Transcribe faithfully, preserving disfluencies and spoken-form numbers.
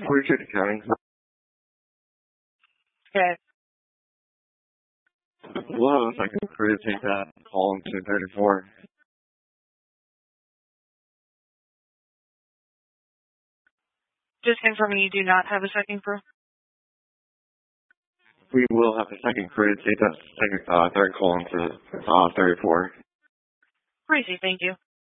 forty-two County. Okay. We'll have a second crew to take that call in two thirty-four. Just confirming you do not have a second crew. We will have a second crew to take that second, uh, third call into uh, thirty-four. Crazy, thank you.